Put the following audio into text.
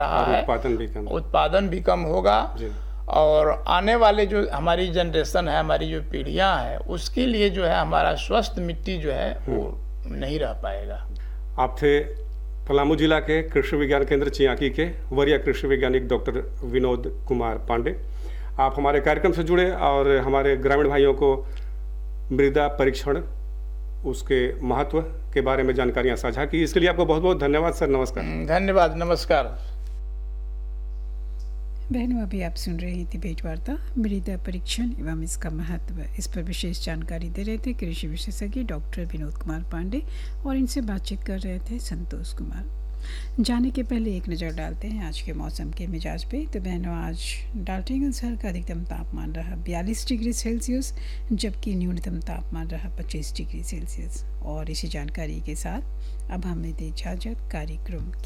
रहा और है, उत्पादन भी कम होगा जी। और आने वाले जो हमारी जनरेशन है, हमारी जो पीढ़ियां हैं, उसके लिए जो है हमारा स्वस्थ मिट्टी जो है वो नहीं रह पाएगा। आप थे पलामू जिला के कृषि विज्ञान केंद्र चियाकी के वरीय कृषि वैज्ञानिक डॉक्टर विनोद कुमार पांडे। आप हमारे कार्यक्रम से जुड़े और हमारे ग्रामीण भाइयों को मृदा परीक्षण, उसके महत्व के बारे में जानकारियां साझा की, इसके लिए आपको बहुत बहुत धन्यवाद सर। नमस्कार। धन्यवाद, नमस्कार। बहनों, अभी आप सुन रही थी भेंट वार्ता मृदा परीक्षण एवं इसका महत्व। इस पर विशेष जानकारी दे रहे थे कृषि विशेषज्ञ डॉक्टर विनोद कुमार पांडे और इनसे बातचीत कर रहे थे संतोष कुमार। जाने के पहले एक नज़र डालते हैं आज के मौसम के मिजाज पे। तो बहनों, आज डाल्टनगंज शहर का अधिकतम तापमान रहा 42 डिग्री सेल्सियस, जबकि न्यूनतम तापमान रहा 25 डिग्री सेल्सियस। और इसी जानकारी के साथ अब हमें दे इजाज़त कार्यक्रम